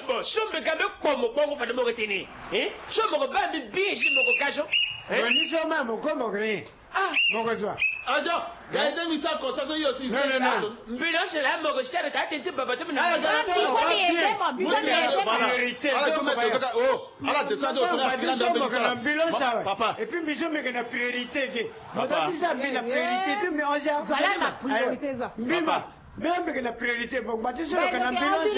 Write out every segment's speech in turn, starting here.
bo sombe ka be pomo pongo fa de mo tini somo ko ba mi bi si mo ko kaso ni so ma mo ko mo ke mo ko so aja gaide mi sa ko sa to yo si non mbilo se la mo ko sere ta tenti baba to na priorité ala descendre au papa et puis biso me que na priorité ke papa ça mais la priorité mais on ja voilà la priorité ça papa même que la priorité bon ba tu sais que na ambulance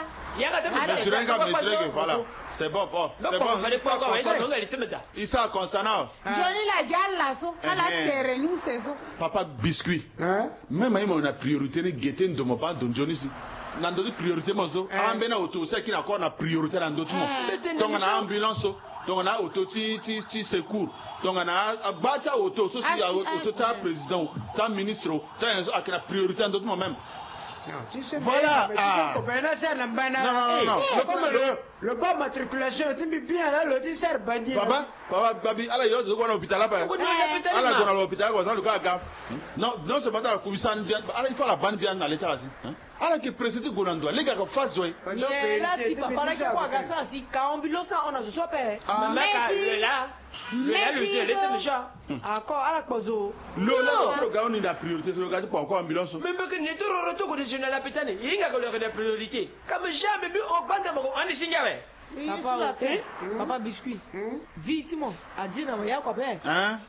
voilà c'est bon c'est bon Issa concernant Johnny la gale là so ala terre nous c'est ça papa biscuit même on a priorité ni gete ndo pas don Johnny si nando di priorité mozo ambena auto c'est qui na ko na priorité na ndotu donc na ambulance donc na auto ti secours donc na bata auto so si auto ta président ta ministre ta akina priorité ndotu même. Non, tu sais, voilà. Non. Le bas matriculation, tu me bien là, le dessert bandit. Papa, babi, ala yo zo à l'hôpital là-bas. Ala zo à l'hôpital, quoi, ça le gars. Non, c'est pas dans la commission bien. Ala il faut la bande bien dans l'état là. Ala qui précède Golando, les gars qui fassent jouer. Là si papa là qui quoi gassa si quand ambulance on a ce soit père. Mais là. Encore à la pozo. Le gars on est la priorité, c'est le gars pour encore ambulance. Même que ne trop retour de journal la pétane, il y a que la priorité. Comme jamais vu au bande on est signé. Papa biscuit. Vite moi, a dit na ya quoi père.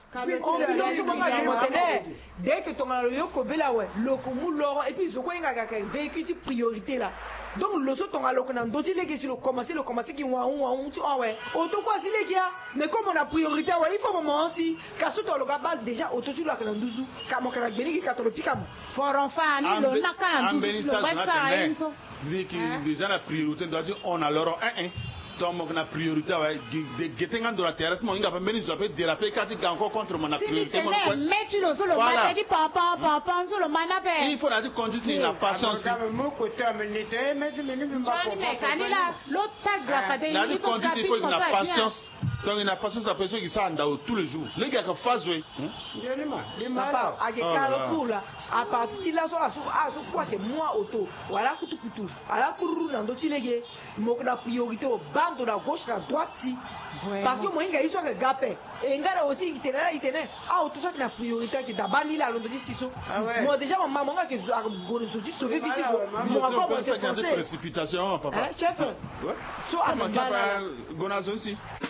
Dès que ton yo ko bela ouais, loko mu loro et puis zo ko inga ka véhicule priorité là. Donc le saut on a le ndoti les sur le commencer qui wa tu ouais auto quoi si les gars mais comme on a priorité ouais il faut moment aussi car tout le gars déjà auto sur la kanduzu kama kana beni ki katolo pikam for enfant ni lo na kanduzu lo ba sa enso déjà la priorité doit dire on a leur donc la priorité ouais getenga dans la terre tout le monde va venir ça peut déraper quand il encore contre mon priorité mais tu le solo ma dit papa solo mana pe il faut la dire conduite la patience mon côté militaire mais tu me pas mais kanila l'autre tag grafade la dit conduite il faut la patience donc il n'a pas ça personne qui ça tous les jours les gars qui font jouer papa à retour là à partir là sur la sur quoi que moi auto voilà kutu ala kuru na ndoti lege mo na priorité au bande de la gauche la droite si parce que moi il y a eu que gapé et ngara aussi il tenait tout ça qui na priorité qui dabani là l'on dit siso moi déjà ma maman que go sorti sauver vite moi encore c'est précipitation papa chef so à ma gona zone si